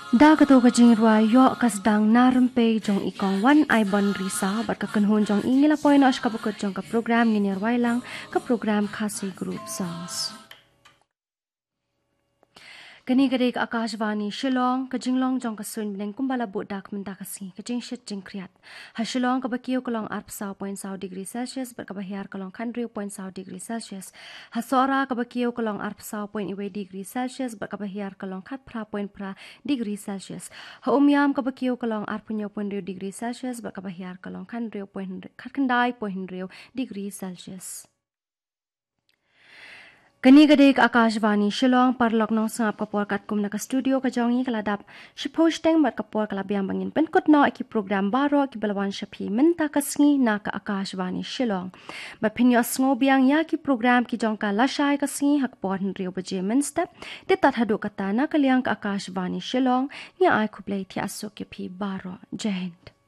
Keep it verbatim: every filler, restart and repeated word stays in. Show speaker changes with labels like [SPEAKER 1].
[SPEAKER 1] Da kato ka jing rua yo kasdang narumpe jong ikong wan ay bon risa bat ka kanhun jong ingila poin os ka bukot jong ka program ngini rwai lang ka program Khasi Group Songs. Kani gade ka Akashvani Shillong ka jinglong jong ka sun bleng kumbala budak menta kasi ka jing shit jing kriat. Ha Shillong ka bakiyo kalong arp saw point saw degree Celsius bat ka bahiar kalong kandriyo point saw degree Celsius. Ha Sora ka bakiyo kalong arp saw point iwe degree Celsius bat ka bahiar kalong kat pra point pra degree Celsius. Ha Umyam ka bakiyo kalong arp punyo point riyo degree Celsius bat ka bahiar kalong kandriyo point kat kandai point riyo degree Celsius. Kani gade ka Akashvani Shillong parlok nong sangap kapor kat kum na ka studio ka jongi kaladap si posting bat kapor kalabiang bangin penkut no iki program baro ki balawan shapi menta kasngi na ka Akashvani Shillong bat pinyo sngo biang ya ki program ki jong ka lashay kasngi hakpor nriyo baje menstep ditat hadu kata na kaliang ka Akashvani Shillong nya ay kublay ti asok ki pi baro jehend.